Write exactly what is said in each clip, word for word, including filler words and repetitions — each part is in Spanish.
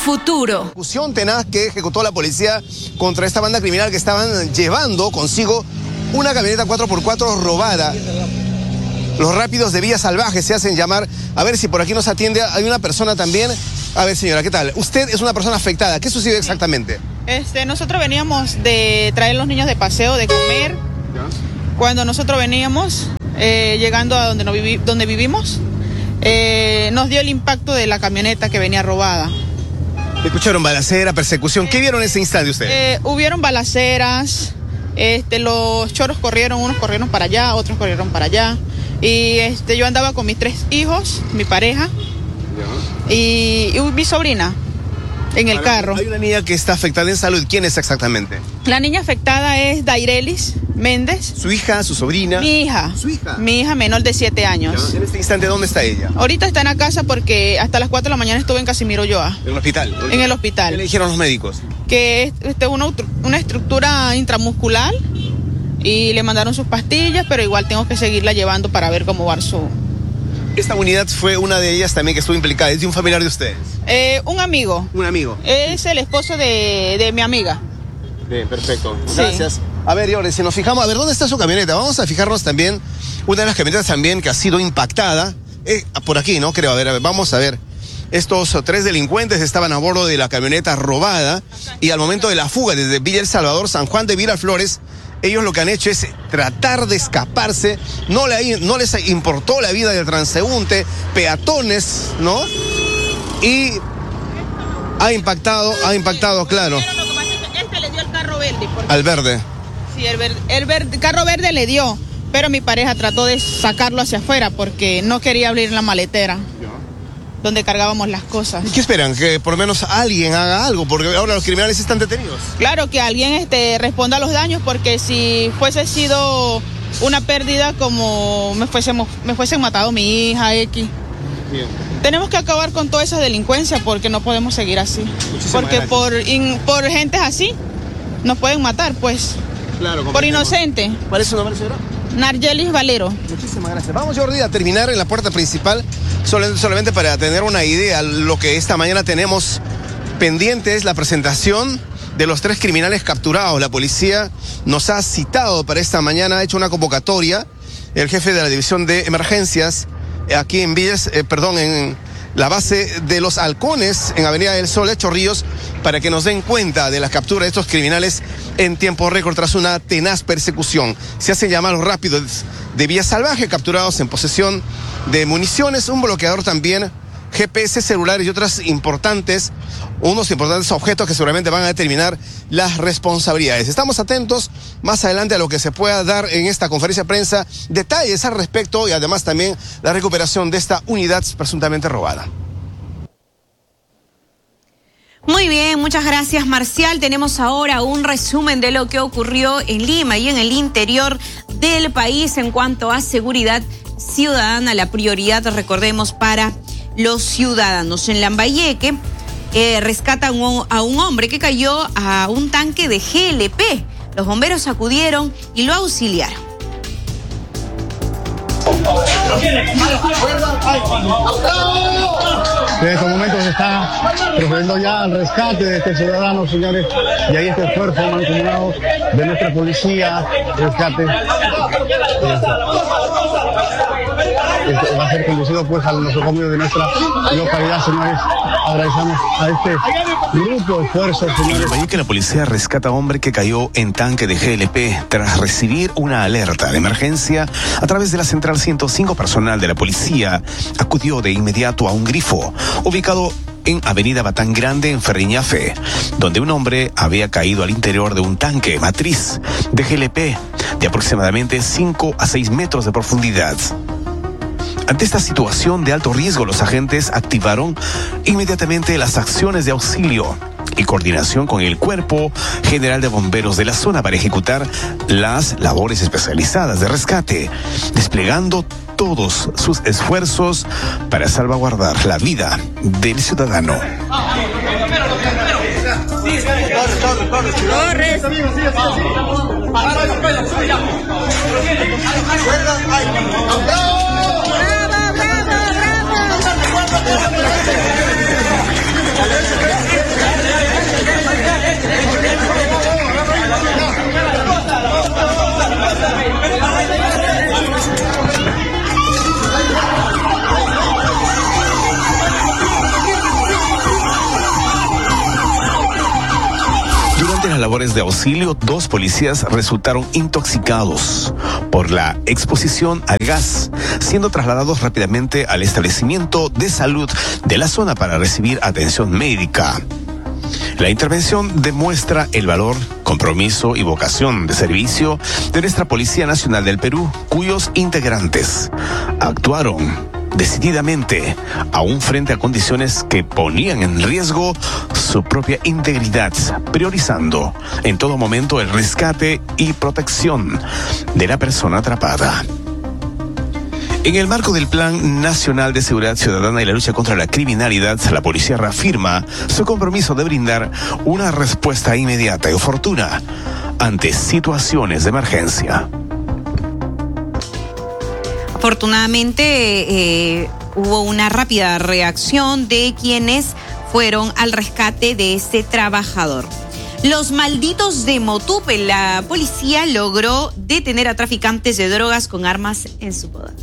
futuro. Persecución tenaz que ejecutó la policía contra esta banda criminal que estaban llevando consigo una camioneta cuatro por cuatro robada. Los rápidos de Vía Salvaje se hacen llamar. A ver si por aquí nos atiende. Hay una persona también. A ver, señora, ¿qué tal? Usted es una persona afectada. ¿Qué sucedió exactamente? Este, nosotros veníamos de traer los niños de paseo, de comer. Cuando nosotros veníamos, eh, llegando a donde, no vivi donde vivimos, eh, nos dio el impacto de la camioneta que venía robada. ¿Escucharon balacera, persecución? ¿Qué vieron en ese instante usted? Eh, hubieron balaceras, este, los choros corrieron, unos corrieron para allá, otros corrieron para allá. Y este, yo andaba con mis tres hijos, mi pareja y, y mi sobrina en el carro. Hay una niña que está afectada en salud. ¿Quién es exactamente? La niña afectada es Dairelis Méndez. ¿Su hija, su sobrina? Mi hija. ¿Su hija? Mi hija menor de siete años. Ya. En este instante, ¿dónde está ella? Ahorita está en la casa porque hasta las cuatro de la mañana estuve en Casimiro Ulloa. ¿En el hospital? En el hospital. ¿Qué le dijeron los médicos? Que es este, una, una estructura intramuscular y le mandaron sus pastillas, pero igual tengo que seguirla llevando para ver cómo va su... Esta unidad fue una de ellas también que estuvo implicada. ¿Es de un familiar de ustedes? Eh, un amigo. Un amigo. Es el esposo de, de mi amiga. Bien, perfecto. Sí. Gracias. A ver, Yore, si nos fijamos, a ver, ¿dónde está su camioneta? Vamos a fijarnos también, una de las camionetas también que ha sido impactada, eh, por aquí, ¿no? Creo, a ver, a ver, vamos a ver. Estos tres delincuentes estaban a bordo de la camioneta robada y al momento de la fuga desde Villa El Salvador, San Juan de Miraflores, ellos lo que han hecho es tratar de escaparse, no, le, no les importó la vida del transeúnte, peatones, ¿no? Y ha impactado, ha impactado, claro. Este le dio el carro verde. Al verde. Sí, el, verde, el verde, carro verde le dio, pero mi pareja trató de sacarlo hacia afuera porque no quería abrir la maletera donde cargábamos las cosas. ¿Y qué esperan? Que por lo menos alguien haga algo, porque ahora los criminales están detenidos. Claro, que alguien este, responda a los daños, porque si fuese sido una pérdida como me, fuésemos, me fuesen matado mi hija, X. Bien. Tenemos que acabar con toda esa delincuencia porque no podemos seguir así. Muchísimas porque por, in, por gentes así nos pueden matar, pues. Claro, por inocente. ¿Cuál es su nombre, señora? Nargelis Valero. Muchísimas gracias. Vamos, Jordi, a terminar en la puerta principal, solamente para tener una idea. Lo que esta mañana tenemos pendiente es la presentación de los tres criminales capturados. La policía nos ha citado para esta mañana, ha hecho una convocatoria. El jefe de la división de emergencias aquí en Villas, eh, perdón, en la base de los Halcones, en Avenida del Sol, Chorrillos, para que nos den cuenta de la captura de estos criminales en tiempo récord tras una tenaz persecución. Se hacen llamar los rápidos de Vía Salvaje, capturados en posesión de municiones, un bloqueador también, G P S celulares y otras importantes, unos importantes objetos que seguramente van a determinar las responsabilidades. Estamos atentos más adelante a lo que se pueda dar en esta conferencia de prensa, detalles al respecto y además también la recuperación de esta unidad presuntamente robada. Muy bien, muchas gracias, Marcial. Tenemos ahora un resumen de lo que ocurrió en Lima y en el interior del país en cuanto a seguridad ciudadana, la prioridad, recordemos, para los ciudadanos. En Lambayeque eh, rescatan a un hombre que cayó a un tanque de G L P. Los bomberos acudieron y lo auxiliaron. En estos momentos se está procediendo ya al rescate de este ciudadano, señores, y ahí este esfuerzo mancomunado de nuestra policía, rescate. Este va a ser conducido pues al nosocomio de nuestra localidad, señores. Agradecemos a este grupo de esfuerzos, señores. En que la policía rescata a hombre que cayó en tanque de G L P tras recibir una alerta de emergencia a través de la central ciento cinco. Personal de la policía acudió de inmediato a un grifo ubicado en Avenida Batán Grande, en Ferriñafe, donde un hombre había caído al interior de un tanque matriz de G L P de aproximadamente cinco a seis metros de profundidad. Ante esta situación de alto riesgo, los agentes activaron inmediatamente las acciones de auxilio y coordinación con el Cuerpo General de Bomberos de la zona para ejecutar las labores especializadas de rescate, desplegando todos sus esfuerzos para salvaguardar la vida del ciudadano. Corre. ¡Bravo, bravo, bravo! las labores de auxilio, dos policías resultaron intoxicados por la exposición al gas, siendo trasladados rápidamente al establecimiento de salud de la zona para recibir atención médica. La intervención demuestra el valor, compromiso y vocación de servicio de nuestra Policía Nacional del Perú, cuyos integrantes actuaron decididamente, aún frente a condiciones que ponían en riesgo su propia integridad, priorizando en todo momento el rescate y protección de la persona atrapada. En el marco del Plan Nacional de Seguridad Ciudadana y la lucha contra la criminalidad, la policía reafirma su compromiso de brindar una respuesta inmediata y oportuna ante situaciones de emergencia. Afortunadamente eh, hubo una rápida reacción de quienes fueron al rescate de este trabajador. Los malditos de Motupe, la policía logró detener a traficantes de drogas con armas en su poder.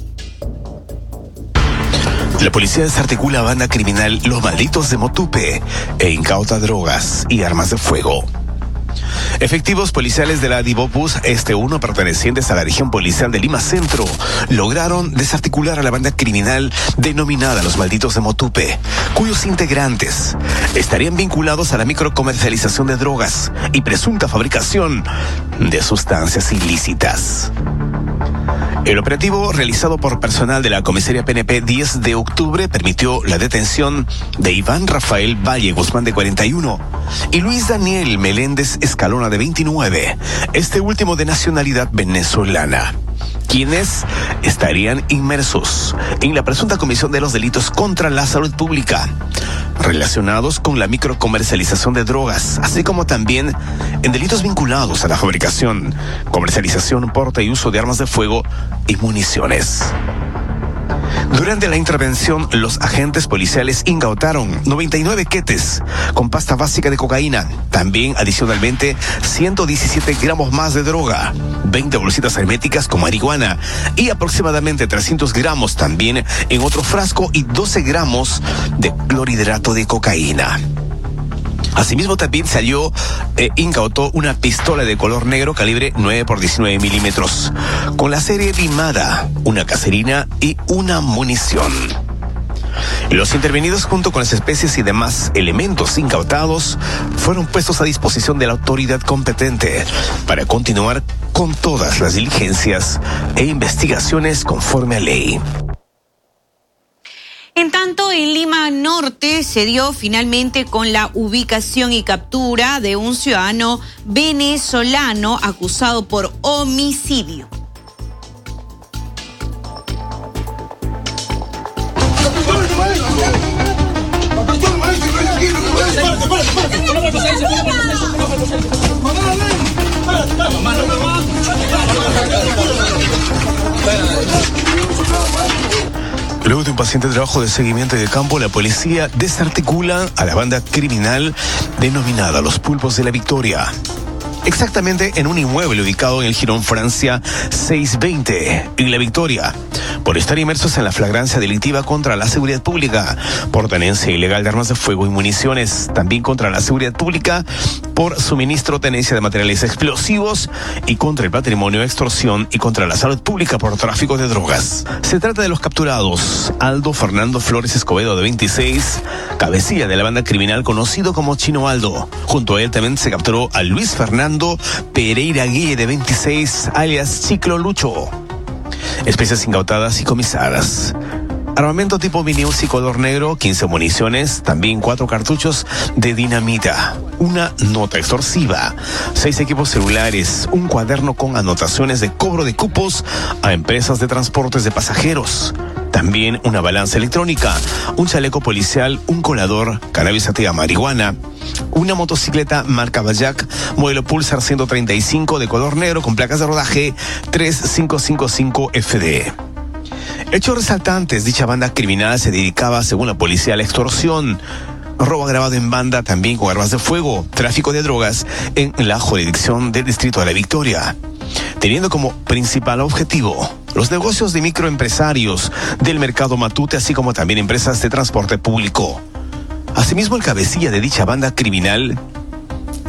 La policía desarticula banda criminal Los Malditos de Motupe e incauta drogas y armas de fuego. Efectivos policiales de la Divopus Este uno, pertenecientes a la región policial de Lima Centro, lograron desarticular a la banda criminal denominada Los Malditos de Motupe, cuyos integrantes estarían vinculados a la microcomercialización de drogas y presunta fabricación de sustancias ilícitas. El operativo realizado por personal de la comisaría P N P diez de octubre permitió la detención de Iván Rafael Valle Guzmán, de cuarenta y uno, y Luis Daniel Meléndez Escalona, de veintinueve, este último de nacionalidad venezolana, quienes estarían inmersos en la presunta comisión de los delitos contra la salud pública relacionados con la microcomercialización de drogas, así como también en delitos vinculados a la fabricación, comercialización, porte y uso de armas de fuego y municiones. Durante la intervención, los agentes policiales incautaron noventa y nueve quetes con pasta básica de cocaína, también adicionalmente ciento diecisiete gramos más de droga, veinte bolsitas herméticas con marihuana y aproximadamente trescientos gramos también en otro frasco y doce gramos de clorhidrato de cocaína. Asimismo, también se halló, eh, incautó una pistola de color negro calibre nueve por diecinueve milímetros, con la serie limada, una caserina y una munición. Los intervenidos, junto con las especies y demás elementos incautados, fueron puestos a disposición de la autoridad competente para continuar con todas las diligencias e investigaciones conforme a ley. En tanto, en Lima Norte se dio finalmente con la ubicación y captura de un ciudadano venezolano acusado por homicidio. Luego de un paciente trabajo de seguimiento y de campo, la policía desarticula a la banda criminal denominada Los Pulpos de la Victoria. Exactamente en un inmueble ubicado en el Jirón Francia seiscientos veinte, en La Victoria, por estar inmersos en la flagrancia delictiva contra la seguridad pública, por tenencia ilegal de armas de fuego y municiones, también contra la seguridad pública, por suministro o tenencia de materiales explosivos y contra el patrimonio, extorsión y contra la salud pública por tráfico de drogas. Se trata de los capturados Aldo Fernando Flores Escobedo, de veintiséis, cabecilla de la banda criminal conocido como Chino Aldo. Junto a él también se capturó a Luis Fernando Pereira Guille, de veintiséis, alias Chiclo Lucho. Especies incautadas y comisadas: armamento tipo Minius y color negro, quince municiones, también cuatro cartuchos de dinamita, una nota extorsiva, seis equipos celulares, un cuaderno con anotaciones de cobro de cupos a empresas de transportes de pasajeros, también una balanza electrónica, un chaleco policial, un colador, cannabis sativa, marihuana, una motocicleta marca Bayak, modelo Pulsar ciento treinta y cinco de color negro con placas de rodaje tres cinco cinco cinco F D. Hechos resaltantes: dicha banda criminal se dedicaba, según la policía, a la extorsión, robo agravado en banda, también con armas de fuego, tráfico de drogas en la jurisdicción del distrito de La Victoria, teniendo como principal objetivo los negocios de microempresarios del mercado Matute, así como también empresas de transporte público. Asimismo, el cabecilla de dicha banda criminal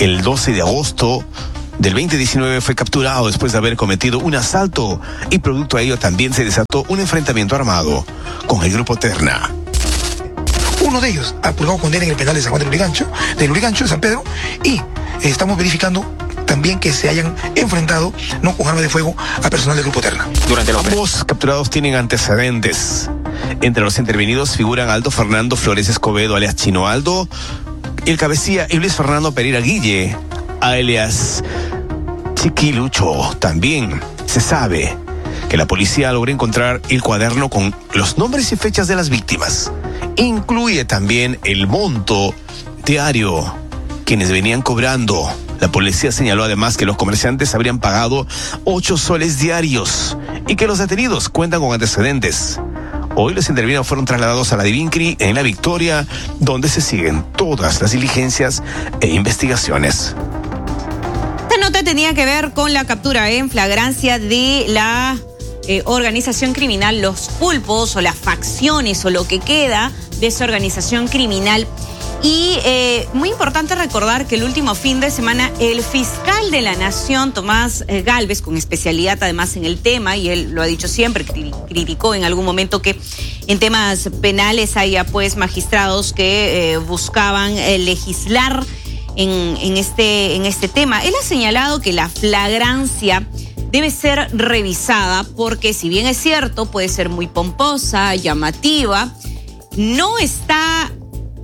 el doce de agosto del veinte diecinueve fue capturado después de haber cometido un asalto y producto a ello también se desató un enfrentamiento armado con el grupo Terna. Uno de ellos ha purgado condena en el penal de San Juan del Lurigancho, del Lurigancho de San Pedro, y eh, estamos verificando también que se hayan enfrentado, no con armas de fuego, a personal del grupo Terna. Durante los Ambos capturados tienen antecedentes. Entre los intervenidos figuran Aldo Fernando Flores Escobedo, alias Chino Aldo, y el cabecilla y Luis Fernando Pereira Guille, alias Chiquilucho. También se sabe que la policía logró encontrar el cuaderno con los nombres y fechas de las víctimas. Incluye también el monto diario quienes venían cobrando. La policía señaló además que los comerciantes habrían pagado ocho soles diarios y que los detenidos cuentan con antecedentes. Hoy los intervenidos fueron trasladados a la Divincri en La Victoria, donde se siguen todas las diligencias e investigaciones. Esta nota tenía que ver con la captura en flagrancia de la eh, organización criminal Los Pulpos, o las facciones, o lo que queda de esa organización criminal. Y eh, muy importante recordar que el último fin de semana el fiscal de la Nación, Tomás eh, Gálvez, con especialidad además en el tema, y él lo ha dicho siempre, criticó en algún momento que en temas penales haya pues magistrados que eh, buscaban eh, legislar en, en, este, en este tema. Él ha señalado que la flagrancia debe ser revisada porque, si bien es cierto, puede ser muy pomposa, llamativa, no está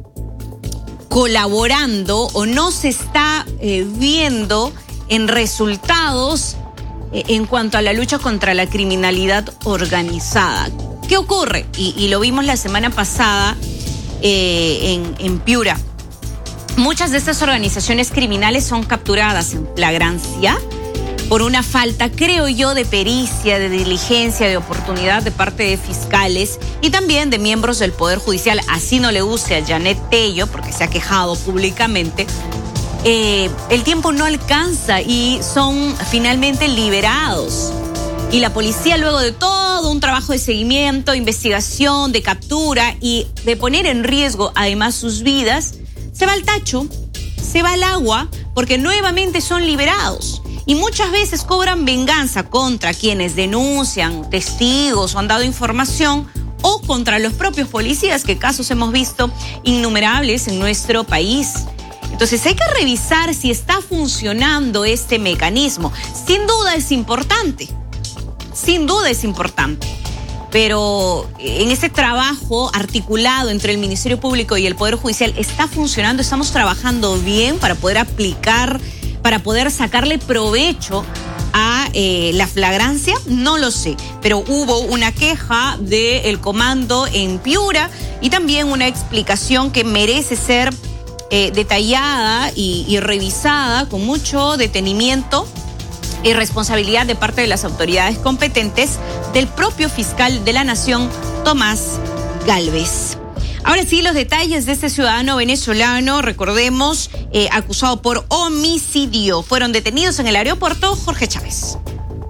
colaborando o no se está eh, viendo en resultados eh, en cuanto a la lucha contra la criminalidad organizada. ¿Qué ocurre? Y, y lo vimos la semana pasada eh, en, en Piura. Muchas de estas organizaciones criminales son capturadas en flagrancia por una falta, creo yo, de pericia, de diligencia, de oportunidad de parte de fiscales y también de miembros del Poder Judicial. Así no le guste a Janet Tello, porque se ha quejado públicamente. Eh, el tiempo no alcanza y son finalmente liberados. Y la policía, luego de todo un trabajo de seguimiento, investigación, de captura y de poner en riesgo además sus vidas, se va al tacho, se va al agua, porque nuevamente son liberados. Y muchas veces cobran venganza contra quienes denuncian, testigos o han dado información, o contra los propios policías, que casos hemos visto innumerables en nuestro país. Entonces hay que revisar si está funcionando este mecanismo. Sin duda es importante, sin duda es importante. Pero en este trabajo articulado entre el Ministerio Público y el Poder Judicial, ¿está funcionando? ¿Estamos trabajando bien para poder aplicar, para poder sacarle provecho a eh, la flagrancia? No lo sé, pero hubo una queja del comando en Piura y también una explicación que merece ser eh, detallada y, y revisada con mucho detenimiento y responsabilidad de parte de las autoridades competentes, del propio fiscal de la Nación, Tomás Gálvez. Ahora sí, los detalles de este ciudadano venezolano, recordemos, eh, acusado por homicidio. Fueron detenidos en el aeropuerto Jorge Chávez.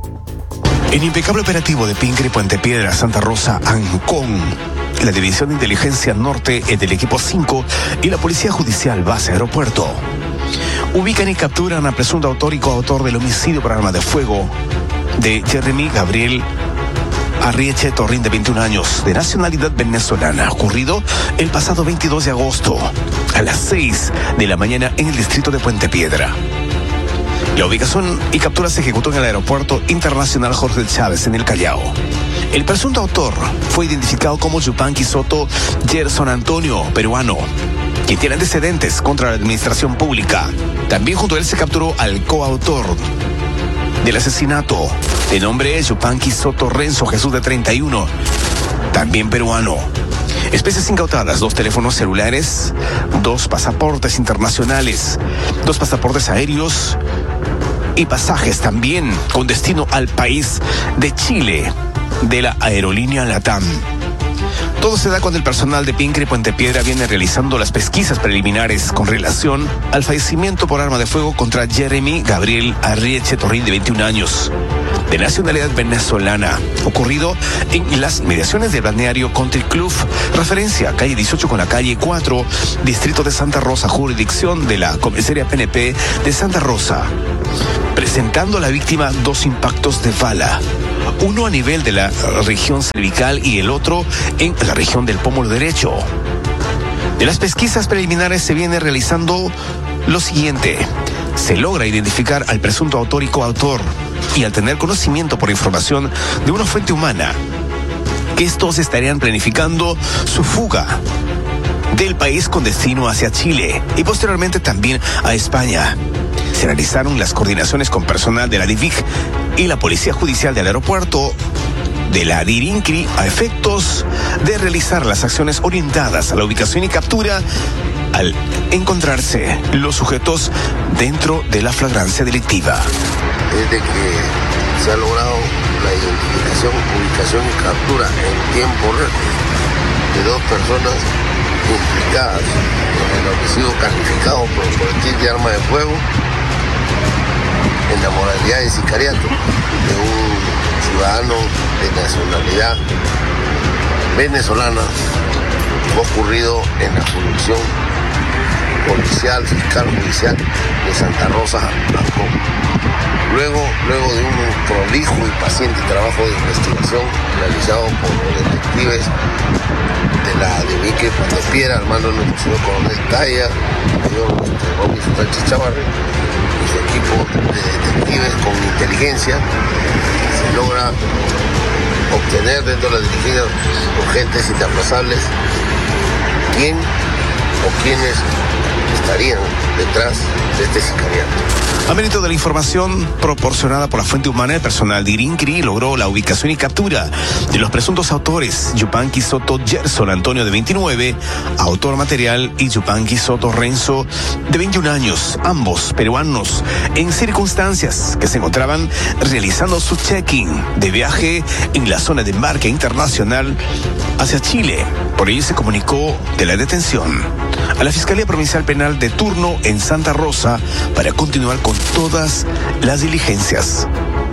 En impecable operativo de Pincri, Puente Piedra, Santa Rosa, Ancón, la División de Inteligencia Norte del Equipo cinco y la Policía Judicial Base Aeropuerto ubican y capturan a presunto autor y coautor del homicidio por arma de fuego de Jeremy Gabriel Arrieche Torrín, de veintiún años, de nacionalidad venezolana, ocurrido el pasado veintidós de agosto a las seis de la mañana en el distrito de Puente Piedra. La ubicación y captura se ejecutó en el aeropuerto internacional Jorge Chávez, en el Callao. El presunto autor fue identificado como Yupanqui Soto Gerson Antonio, peruano, quien tiene antecedentes contra la administración pública. También junto a él se capturó al coautor del asesinato, de nombre Yupanqui Soto Renzo Jesús, de treinta y uno, también peruano. Especies incautadas: dos teléfonos celulares, dos pasaportes internacionales, dos pasaportes aéreos y pasajes también con destino al país de Chile de la aerolínea LATAM. Todo se da cuando el personal de Pincri Puente Piedra viene realizando las pesquisas preliminares con relación al fallecimiento por arma de fuego contra Jeremy Gabriel Arrieche Torrín, de veintiún años, de nacionalidad venezolana, ocurrido en las inmediaciones del balneario Country Club, referencia calle dieciocho con la calle cuatro, distrito de Santa Rosa, jurisdicción de la comisaría P N P de Santa Rosa, presentando a la víctima dos impactos de bala, uno a nivel de la región cervical y el otro en la región del pómulo derecho. De las pesquisas preliminares se viene realizando lo siguiente: se logra identificar al presunto autor y coautor, y al tener conocimiento por información de una fuente humana que estos estarían planificando su fuga del país con destino hacia Chile y posteriormente también a España. Se realizaron las coordinaciones con personal de la D I V I C y la Policía Judicial del Aeropuerto de la DIRINCRI a efectos de realizar las acciones orientadas a la ubicación y captura al encontrarse los sujetos dentro de la flagrancia delictiva. Desde que se ha logrado la identificación, ubicación y captura en tiempo real de dos personas implicadas en el homicidio calificado por porte de arma de fuego en la modalidad de sicariato de un ciudadano de nacionalidad venezolana ocurrido en la jurisdicción policial, fiscal judicial de Santa Rosa, Blanco. Luego, luego de un prolijo y paciente trabajo de investigación realizado por los detectives de la D I V I C de Piedra, al mando del señor coronel Taya, el señor Robinson Sánchez Chavarri, y su equipo de detectives con inteligencia, se logra obtener dentro de las diligencias urgentes y inaplazables quién o quiénes estarían detrás de este sicariato. A mérito de la información proporcionada por la fuente humana, el personal de DIRINCRI logró la ubicación y captura de los presuntos autores: Yupanqui Soto Gerson Antonio, de veintinueve, autor material, y Yupanqui Soto Renzo, de veintiún años, ambos peruanos, en circunstancias que se encontraban realizando su check-in de viaje en la zona de embarque internacional hacia Chile. Por ello se comunicó de la detención a la Fiscalía Provincial Penal de turno en Santa Rosa para continuar con todas las diligencias.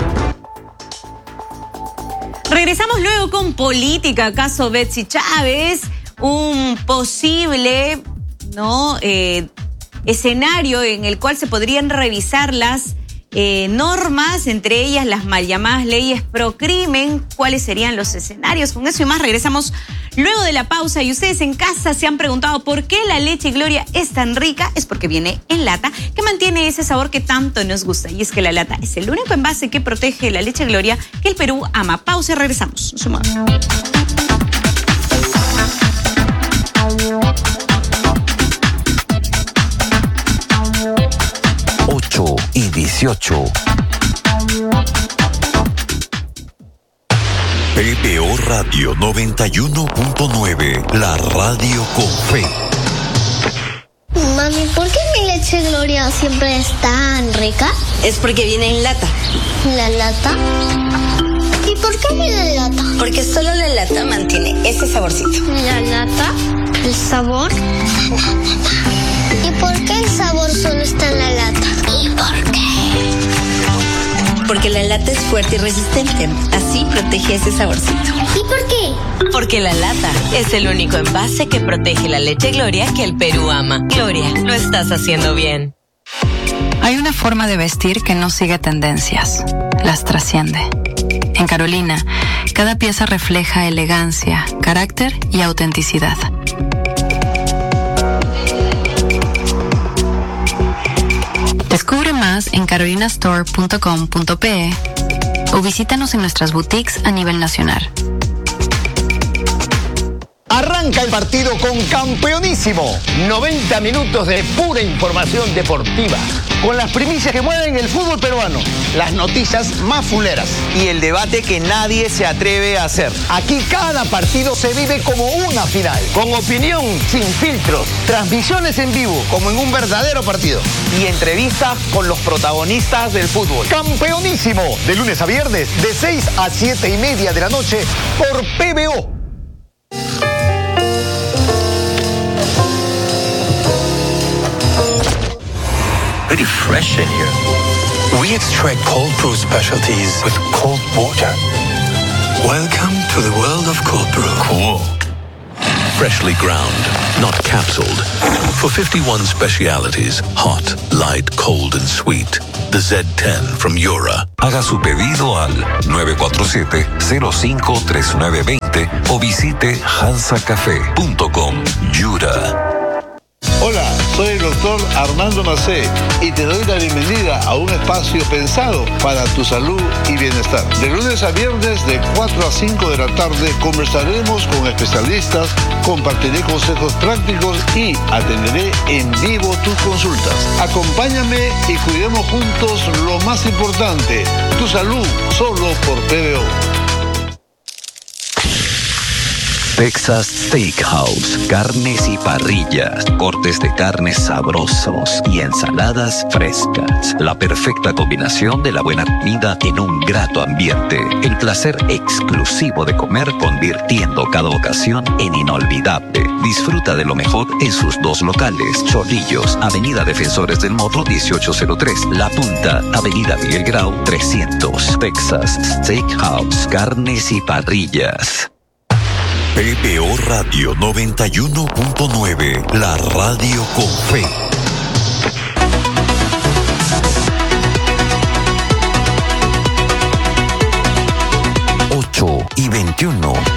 Regresamos luego con política, caso Betsy Chávez, un posible no eh, escenario en el cual se podrían revisar las eh, normas, entre ellas las mal llamadas leyes pro crimen. ¿Cuáles serían los escenarios? Con eso y más regresamos luego de la pausa. Y ustedes en casa se han preguntado por qué la leche Gloria es tan rica. Es porque viene en lata, que mantiene ese sabor que tanto nos gusta. Y es que la lata es el único envase que protege la leche Gloria que el Perú ama. Pausa y regresamos. No se muevan. ocho y dieciocho. P B O Radio noventa y uno punto nueve, la radio con fe. Mami, ¿por qué mi leche Gloria siempre es tan rica? Es porque viene en lata. ¿La lata? ¿Y por qué viene en lata? Porque solo la lata mantiene ese saborcito. ¿La lata? ¿El sabor? ¿Y por qué el sabor solo está en la lata? ¿Y por qué? Porque la lata es fuerte y resistente. Así protege ese saborcito. ¿Y por qué? Porque la lata es el único envase que protege la leche Gloria que el Perú ama. Gloria, lo estás haciendo bien. Hay una forma de vestir que no sigue tendencias. Las trasciende. En Carolina, cada pieza refleja elegancia, carácter y autenticidad. Descubre más en carolina store punto com punto pe o visítanos en nuestras boutiques a nivel nacional. Arranca el partido con Campeonísimo. noventa minutos de pura información deportiva, con las primicias que mueven el fútbol peruano, las noticias más fuleras y el debate que nadie se atreve a hacer. Aquí cada partido se vive como una final, con opinión sin filtros, transmisiones en vivo como en un verdadero partido y entrevistas con los protagonistas del fútbol. Campeonísimo, de lunes a viernes, de seis a siete y media de la noche por P B O. Pretty fresh in here. We extract cold brew specialties with cold water. Welcome to the world of cold brew. Cool. Freshly ground, not capsuled. For fifty-one specialities, hot, light, cold, and sweet. The Z ten from Yura. Haga su pedido al nueve cuatro siete, cero cinco tres nueve dos cero o visite hansa café punto com. Yura. Hola, soy el doctor Armando Macé y te doy la bienvenida a un espacio pensado para tu salud y bienestar. De lunes a viernes de cuatro a cinco de la tarde conversaremos con especialistas, compartiré consejos prácticos y atenderé en vivo tus consultas. Acompáñame y cuidemos juntos lo más importante, tu salud, solo por P B O. Texas Steakhouse, carnes y parrillas, cortes de carnes sabrosos y ensaladas frescas. La perfecta combinación de la buena comida en un grato ambiente. El placer exclusivo de comer convirtiendo cada ocasión en inolvidable. Disfruta de lo mejor en sus dos locales. Chorrillos, Avenida Defensores del Morro dieciocho cero tres. La Punta, Avenida Miguel Grau trescientos. Texas Steakhouse, carnes y parrillas. P B O Radio noventa y uno punto nueve, la radio con fe. ocho y veintiuno.